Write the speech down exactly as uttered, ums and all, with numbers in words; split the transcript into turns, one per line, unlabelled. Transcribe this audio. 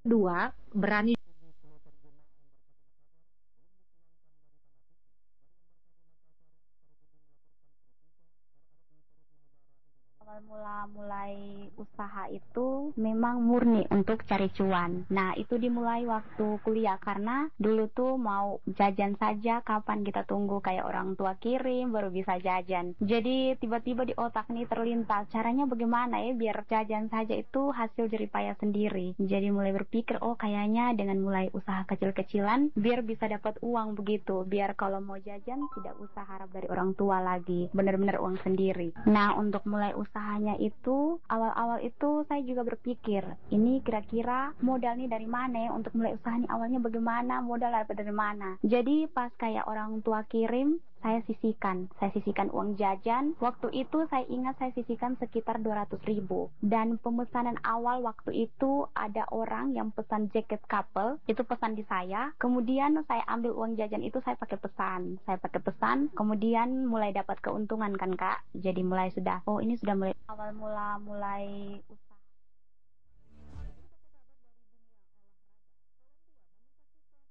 Dua, berani.
Awal mula mulai usaha itu memang murni untuk cari cuan. Nah, itu dimulai waktu kuliah karena dulu tuh mau jajan saja kapan kita tunggu kayak orang tua kirim baru bisa jajan. Jadi tiba-tiba di otak nih terlintas caranya bagaimana ya biar jajan saja itu hasil jeripaya sendiri. Jadi mulai berpikir oh kayaknya dengan mulai usaha kecil-kecilan biar bisa dapat uang begitu. Biar kalau mau jajan tidak usah harap dari orang tua lagi. Benar-benar uang sendiri. Nah, untuk mulai usaha usahanya itu awal-awal itu saya juga berpikir ini kira-kira modal nih dari mana ya untuk mulai usaha nih awalnya bagaimana modal dapat dari mana. Jadi pas kayak orang tua kirim saya sisihkan, saya sisihkan uang jajan. Waktu itu saya ingat saya sisihkan sekitar dua ratus ribu. Dan pemesanan awal waktu itu ada orang yang pesan jaket couple, itu pesan di saya. Kemudian saya ambil uang jajan itu saya pakai pesan, saya pakai pesan. Kemudian mulai dapat keuntungan kan kak. Jadi mulai sudah, oh ini sudah mulai awal mula mulai